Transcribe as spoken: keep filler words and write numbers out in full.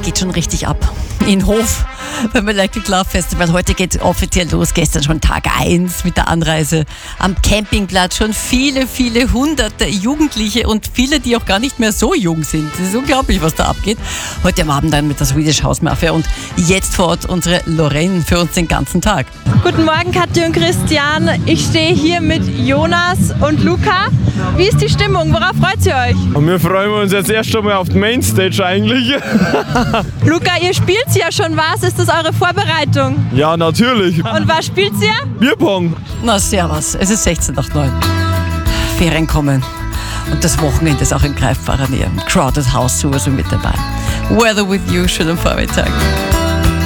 geht schon richtig ab. In Hof beim Electric Love Festival. Heute geht offiziell los. Gestern schon Tag eins mit der Anreise am Campingplatz. Schon viele, viele hunderte Jugendliche und viele, die auch gar nicht mehr so jung sind. Das ist unglaublich, was da abgeht. Heute am Abend dann mit der Swedish House Mafia und jetzt vor Ort unsere Lorraine für uns den ganzen Tag. Guten Morgen, Katja und Christian. Ich stehe hier mit Jonas und Luca. Wie ist die Stimmung? Worauf freut ihr euch? Und wir freuen uns jetzt erst einmal auf die Mainstage eigentlich. Luca, ihr spielt ja schon was. Ist das eure Vorbereitung? Ja, natürlich. Und was spielt ihr? Bierpong. Na, servus. Es ist sechzehn nach neun. Ferien kommen. Und das Wochenende ist auch in greifbarer Nähe. Crowded House sowieso mit dabei. Weather with you, schönen Vormittag.